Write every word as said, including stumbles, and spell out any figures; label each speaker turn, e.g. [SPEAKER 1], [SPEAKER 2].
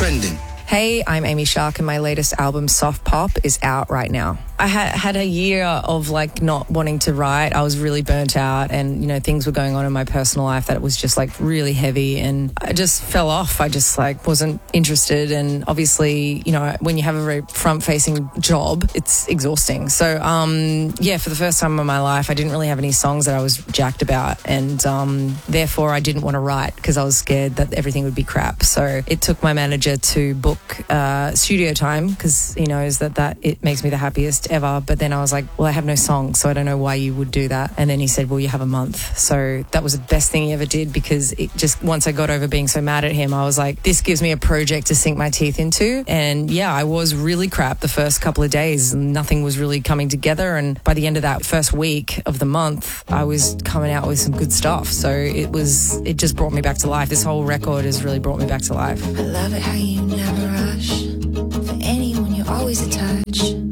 [SPEAKER 1] trending.
[SPEAKER 2] Hey, I'm Amy Shark and my latest album, Soft Pop, is out right now. I ha- had a year of like not wanting to write. I was really burnt out and, you know, things were going on in my personal life that it was just like really heavy and I just fell off. I just like wasn't interested. And obviously, you know, when you have a very front facing job, it's exhausting. So, um, yeah, for the first time in my life, I didn't really have any songs that I was jacked about. And um, therefore, I didn't want to write because I was scared that everything would be crap. So it took my manager to book uh, studio time because he knows that, that it makes me the happiest ever. But then I was like, well, I have no songs, so I don't know why you would do that. And then he said, well, you have a month. So that was the best thing he ever did because it just, once I got over being so mad at him, I was like, this gives me a project to sink my teeth into. And yeah, I was really crap the first couple of days. Nothing was really coming together. And by the end of that first week of the month, I was coming out with some good stuff. So it was, it just brought me back to life. This whole record has really brought me back to life.
[SPEAKER 3] I love it how you never rush. For anyone, you're always a touch.